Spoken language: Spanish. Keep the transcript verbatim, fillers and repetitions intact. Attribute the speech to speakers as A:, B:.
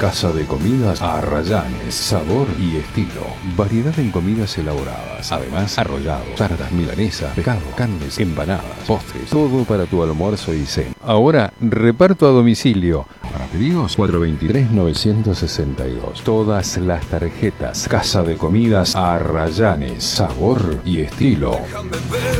A: Casa de Comidas Arrayanes, sabor y estilo. Variedad en comidas elaboradas. Además, arrollados, tartas milanesas, pescado, carnes, empanadas, postres. Todo para tu almuerzo y cena. Ahora, reparto a domicilio. Para pedidos, cuatro dos tres, nueve seis dos. Todas las tarjetas. Casa de Comidas Arrayanes, sabor y estilo.